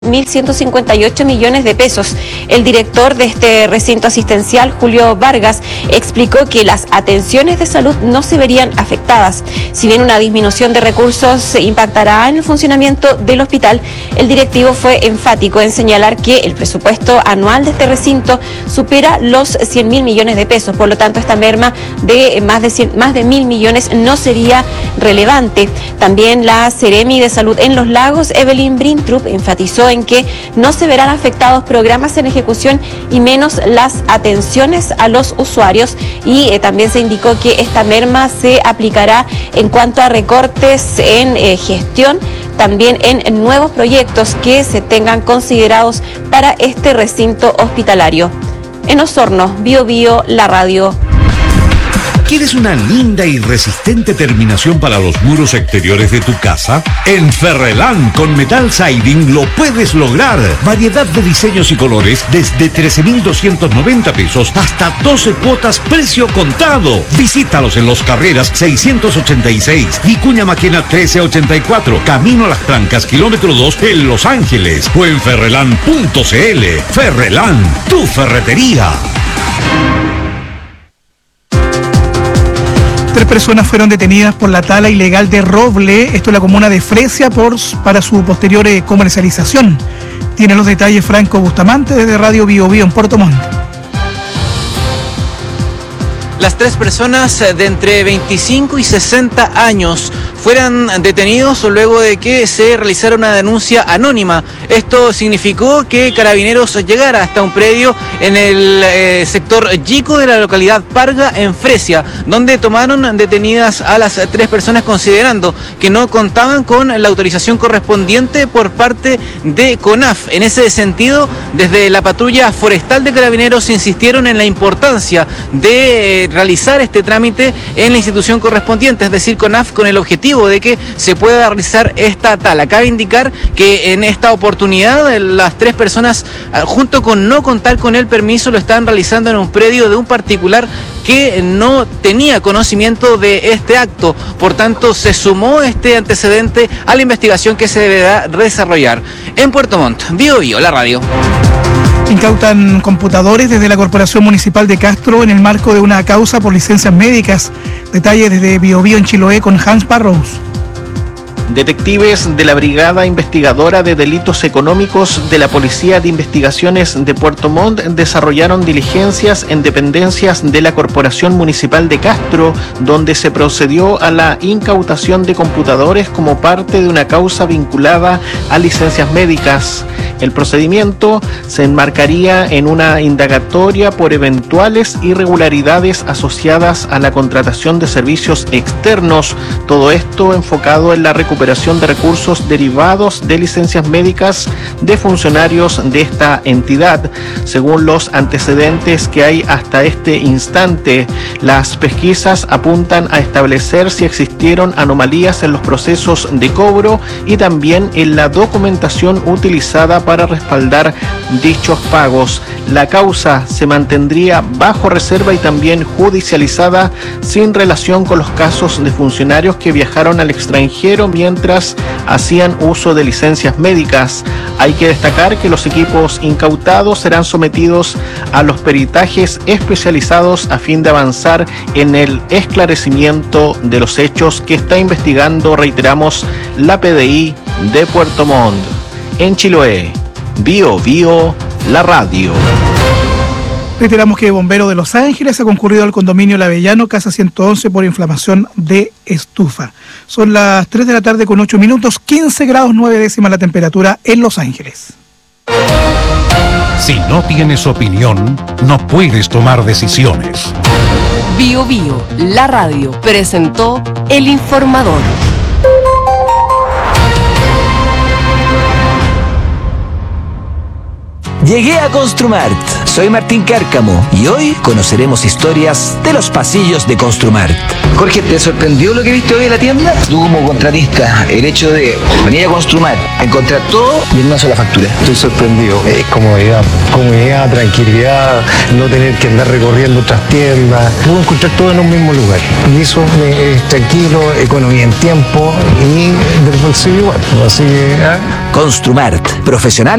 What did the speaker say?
1.158 millones de pesos. El director de este recinto asistencial, Julio Vargas, explicó que las atenciones de salud no se verían afectadas. Si bien una disminución de recursos impactará en el funcionamiento del hospital, el directivo fue enfático en señalar que el presupuesto anual de este recinto supera los 100.000 millones de pesos. Por lo tanto, esta merma de más de 1.000 millones no sería relevante. También la Seremi de Salud en Los Lagos, Evelyn Brintrup, enfatizó en que no se verán afectados programas en ejecución y menos las atenciones a los usuarios, y también se indicó que esta merma se aplicará en cuanto a recortes en gestión, también en nuevos proyectos que se tengan considerados para este recinto hospitalario. En Osorno, Bio Bio, la radio. ¿Quieres una linda y resistente terminación para los muros exteriores de tu casa? En Ferrelán con Metal Siding lo puedes lograr. Variedad de diseños y colores desde 13.290 pesos hasta 12 cuotas precio contado. Visítalos en Los Carreras 686, Vicuña Maquena 1384, Camino a Las Trancas, kilómetro 2 en Los Ángeles, o en ferrelán.cl. Ferrelán, tu ferretería. 3 personas fueron detenidas por la tala ilegal de roble, esto en la comuna de Fresia, para su posterior comercialización. Tiene los detalles Franco Bustamante desde Radio Bio Bio en Puerto Montt. Las 3 personas de entre 25 y 60 años fueran detenidos luego de que se realizara una denuncia anónima. Esto significó que Carabineros llegara hasta un predio en el sector Yico de la localidad Parga, en Fresia, donde tomaron detenidas a las 3 personas considerando que no contaban con la autorización correspondiente por parte de CONAF. En ese sentido, desde la patrulla forestal de Carabineros insistieron en la importancia de realizar este trámite en la institución correspondiente, es decir, CONAF, con el objetivo de que se pueda realizar esta tala. Cabe indicar que en esta oportunidad las 3 personas, junto con no contar con el permiso, lo están realizando en un predio de un particular que no tenía conocimiento de este acto. Por tanto, se sumó este antecedente a la investigación que se deberá desarrollar. En Puerto Montt, Bio Bio, la radio. Incautan computadores desde la Corporación Municipal de Castro en el marco de una causa por licencias médicas. Detalles desde Bio Bio en Chiloé con Hans Parrous. Detectives de la Brigada Investigadora de Delitos Económicos de la Policía de Investigaciones de Puerto Montt desarrollaron diligencias en dependencias de la Corporación Municipal de Castro, donde se procedió a la incautación de computadores como parte de una causa vinculada a licencias médicas. El procedimiento se enmarcaría en una indagatoria por eventuales irregularidades asociadas a la contratación de servicios externos, todo esto enfocado en la recuperación de recursos derivados de licencias médicas de funcionarios de esta entidad. Según los antecedentes que hay hasta este instante, las pesquisas apuntan a establecer si existieron anomalías en los procesos de cobro y también en la documentación utilizada para respaldar dichos pagos. La causa se mantendría bajo reserva y también judicializada sin relación con los casos de funcionarios que viajaron al extranjero mientras hacían uso de licencias médicas. Hay que destacar que los equipos incautados serán sometidos a los peritajes especializados a fin de avanzar en el esclarecimiento de los hechos que está investigando, reiteramos, la PDI de Puerto Montt. En Chiloé, Bio Bio, la radio. Reiteramos que Bomberos de Los Ángeles ha concurrido al condominio El Avellano, casa 111, por inflamación de estufa. Son las 3 de la tarde con 8 minutos, 15 grados 9 décimas la temperatura en Los Ángeles. Si no tienes opinión, no puedes tomar decisiones. Bio Bio, la radio, presentó El Informador. Llegué a Construmart. Soy Martín Cárcamo y hoy conoceremos historias de los pasillos de Construmart. Jorge, ¿te sorprendió lo que viste hoy en la tienda? Tú como contratista, el hecho de venir a Construmart, encontrar todo y en una sola factura. Estoy sorprendido. Es comodidad, tranquilidad, no tener que andar recorriendo otras tiendas. Puedo encontrar todo en un mismo lugar. Y eso es tranquilo, economía en tiempo y del bolsillo igual. Así que... Construmart, profesional